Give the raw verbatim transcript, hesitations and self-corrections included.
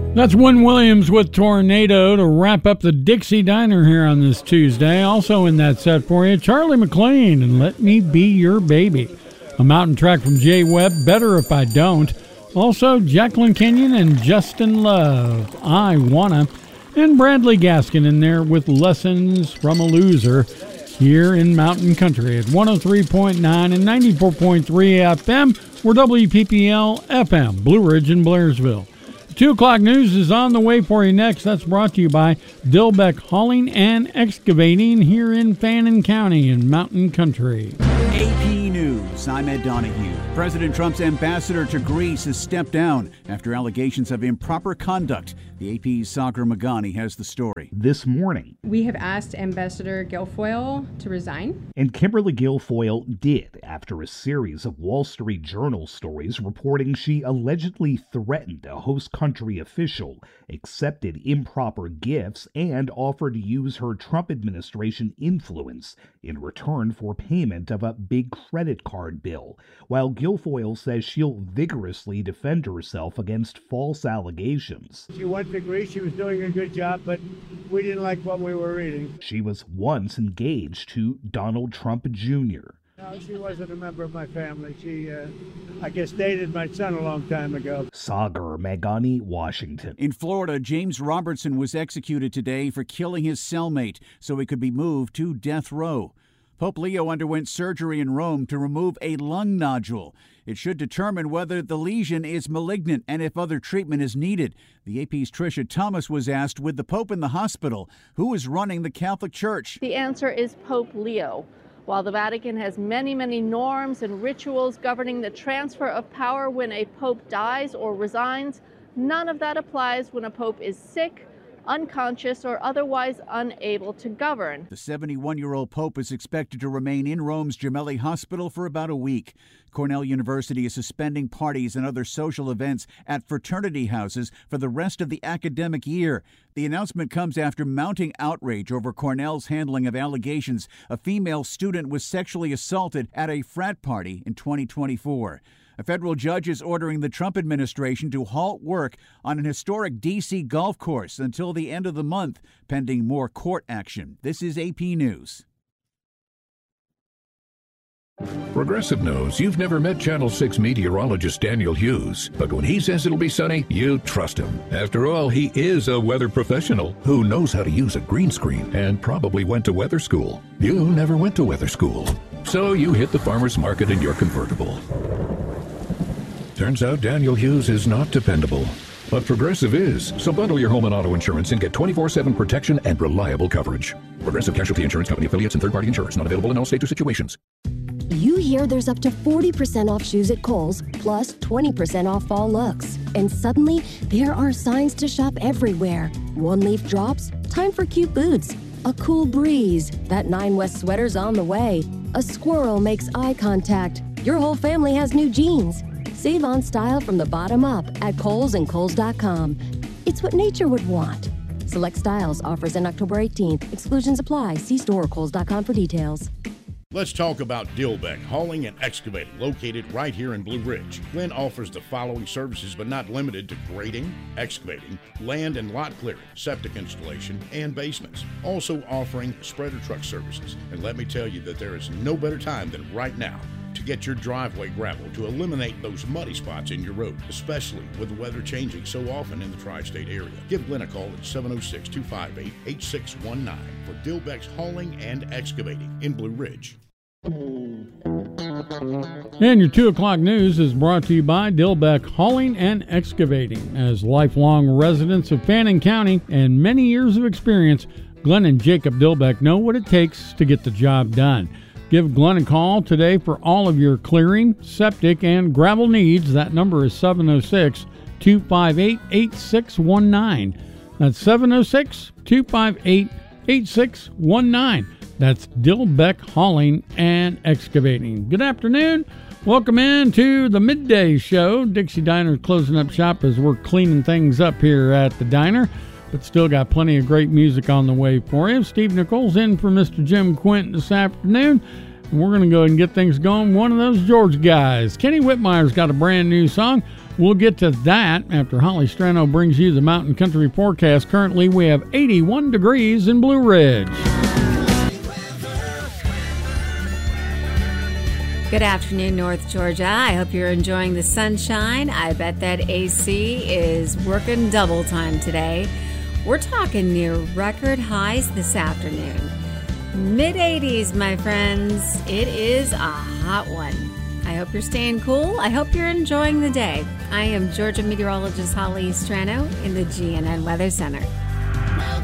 That's Wynn Williams with Tornado to wrap up the Dixie Diner here on this Tuesday. Also in that set for you, Charlie McLean and Let Me Be Your Baby. A mountain track from Jay Webb, Better If I Don't. Also Jacqueline Kenyon and Justin Love, I Wanna. And Bradley Gaskin in there with Lessons from a Loser here in Mountain Country at one oh three point nine and ninety-four point three F M. We're W P P L F M, Blue Ridge in Blairsville. Two o'clock news is on the way for you next. That's brought to you by Dilbeck Hauling and Excavating here in Fannin County in Mountain Country. A P News, I'm Ed Donahue. President Trump's ambassador to Greece has stepped down after allegations of improper conduct. The A P's Sagar Magani has the story. This morning, we have asked Ambassador Guilfoyle to resign. And Kimberly Guilfoyle did after a series of Wall Street Journal stories reporting she allegedly threatened a host country official, accepted improper gifts, and offered to use her Trump administration influence in return for payment of a big credit card bill. While Guilfoyle says she'll vigorously defend herself against false allegations. She went to Greece, she was doing a good job, but we didn't like what we were reading. She was once engaged to Donald Trump Junior No, she wasn't a member of my family. She, uh, I guess, dated my son a long time ago. Sagar Magani, Washington. In Florida, James Robertson was executed today for killing his cellmate so he could be moved to death row. Pope Leo underwent surgery in Rome to remove a lung nodule. It should determine whether the lesion is malignant and if other treatment is needed. The A P's Tricia Thomas was asked, with the Pope in the hospital, who is running the Catholic Church? The answer is Pope Leo. While the Vatican has many, many norms and rituals governing the transfer of power when a pope dies or resigns, none of that applies when a pope is sick, unconscious, or otherwise unable to govern. The seventy-one-year-old pope is expected to remain in Rome's Gemelli Hospital for about a week. Cornell University is suspending parties and other social events at fraternity houses for the rest of the academic year. The announcement comes after mounting outrage over Cornell's handling of allegations a female student was sexually assaulted at a frat party in twenty twenty-four. A federal judge is ordering the Trump administration to halt work on an historic D C golf course until the end of the month, pending more court action. This is A P News. Progressive knows you've never met Channel six meteorologist Daniel Hughes, but when he says it'll be sunny, you trust him. After all, he is a weather professional who knows how to use a green screen and probably went to weather school. You never went to weather school, so you hit the farmer's market in your convertible. Turns out Daniel Hughes is not dependable, but Progressive is. So bundle your home and auto insurance and get twenty-four seven protection and reliable coverage. Progressive Casualty Insurance Company affiliates and third-party insurers. Not available in all states or situations. You hear there's up to forty percent off shoes at Kohl's, plus twenty percent off fall looks. And suddenly, there are signs to shop everywhere. One-leaf drops, time for cute boots. A cool breeze, that Nine West sweater's on the way. A squirrel makes eye contact. Your whole family has new jeans. Save on style from the bottom up at Kohl's and Kohl's dot com. It's what nature would want. Select styles, offers in October eighteenth. Exclusions apply. See store or Kohl's dot com for details. Let's talk about Dilbeck Hauling and Excavating, located right here in Blue Ridge. Glenn offers the following services, but not limited to grading, excavating, land and lot clearing, septic installation, and basements. Also offering spreader truck services. And let me tell you that there is no better time than right now to get your driveway gravel to eliminate those muddy spots in your road, especially with the weather changing so often in the tri-state area. Give Glenn a call at seven oh six, two five eight, eight six one nine for Dilbeck's Hauling and Excavating in Blue Ridge. And your two o'clock news is brought to you by Dilbeck Hauling and Excavating. As lifelong residents of Fannin County and many years of experience, Glenn and Jacob Dilbeck know what it takes to get the job done. Give Glenn a call today for all of your clearing, septic, and gravel needs. That number is seven oh six, two five eight, eight six one nine. That's seven oh six, two five eight, eight six one nine. That's Dilbeck Hauling and Excavating. Good afternoon. Welcome in to the midday show. Dixie Diner's closing up shop as we're cleaning things up here at the diner, but still got plenty of great music on the way for you. Steve Nichols in for Mister Jim Quint this afternoon. And we're going to go ahead and get things going. One of those George guys. Kenny Whitmire's got a brand new song. We'll get to that after Holly Strano brings you the Mountain Country forecast. Currently, we have eighty-one degrees in Blue Ridge. Good afternoon, North Georgia. I hope you're enjoying the sunshine. I bet that A C is working double time today. We're talking near record highs this afternoon. mid eighties, my friends. It is a hot one. I hope you're staying cool. I hope you're enjoying the day. I am Georgia meteorologist Holly Strano in the G N N Weather Center.